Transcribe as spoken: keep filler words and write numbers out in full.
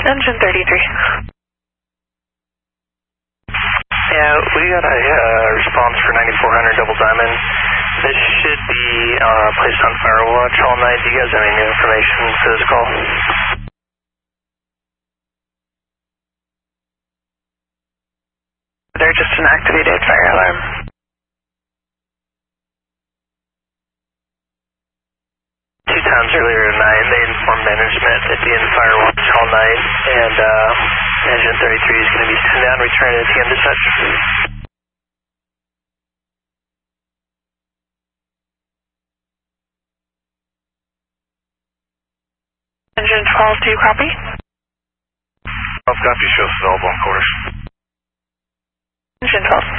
Engine thirty-three. Yeah, we got a uh, response for ninety-four hundred Double Diamond. This should be uh, placed on fire watch all night. Do you guys have any new information for this call? They're just an activated fire alarm. Two times earlier tonight, they informed management they'd be in fire watch all night, and uh, Engine thirty-three is going to be sent down, return at T M dispatch. Engine twelve, do you copy? twelve copy, shows available on course. Engine twelve.